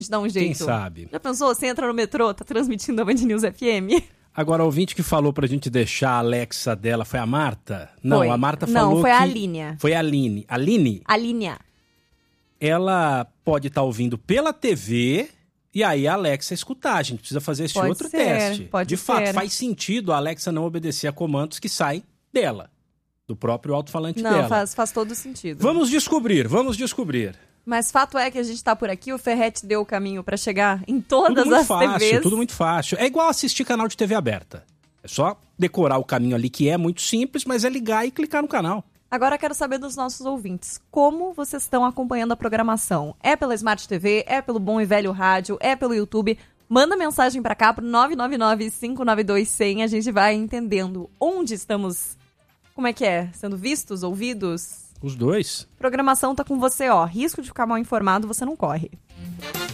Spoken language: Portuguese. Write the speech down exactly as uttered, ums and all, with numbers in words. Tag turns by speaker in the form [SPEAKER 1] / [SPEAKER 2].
[SPEAKER 1] A gente dá um jeito.
[SPEAKER 2] Quem sabe?
[SPEAKER 1] Já pensou? Você entra no metrô, tá transmitindo a Band News F M?
[SPEAKER 2] Agora, o ouvinte que falou pra gente deixar a Alexa dela foi a Marta? Não,
[SPEAKER 1] Foi.
[SPEAKER 2] a Marta
[SPEAKER 1] Não,
[SPEAKER 2] falou que...
[SPEAKER 1] foi a Aline.
[SPEAKER 2] Foi a Aline. Aline?
[SPEAKER 1] Aline.
[SPEAKER 2] Ela pode estar ouvindo pela T V e aí a Alexa escutar. A gente precisa fazer esse
[SPEAKER 1] Pode
[SPEAKER 2] outro
[SPEAKER 1] ser,
[SPEAKER 2] teste.
[SPEAKER 1] pode
[SPEAKER 2] De fato,
[SPEAKER 1] ser.
[SPEAKER 2] faz sentido a Alexa não obedecer a comandos que saem dela, do próprio alto-falante
[SPEAKER 1] Não,
[SPEAKER 2] dela.
[SPEAKER 1] faz, faz todo sentido.
[SPEAKER 2] Vamos descobrir, vamos descobrir.
[SPEAKER 1] Mas fato é que a gente tá por aqui, o Ferrete deu o caminho pra chegar em todas
[SPEAKER 2] Tudo muito
[SPEAKER 1] as
[SPEAKER 2] fácil,
[SPEAKER 1] T Vs.
[SPEAKER 2] tudo muito fácil. É igual assistir canal de T V aberta. É só decorar o caminho ali, que é muito simples, mas é ligar e clicar no canal.
[SPEAKER 1] Agora eu quero saber dos nossos ouvintes, como vocês estão acompanhando a programação? É pela Smart T V, é pelo Bom e Velho Rádio, é pelo YouTube? Manda mensagem pra cá pro nove nove nove, cinco nove dois, cem, a gente vai entendendo onde estamos, como é que é, sendo vistos, ouvidos?
[SPEAKER 2] Os dois.
[SPEAKER 1] Programação tá com você, ó, risco de ficar mal informado você não corre.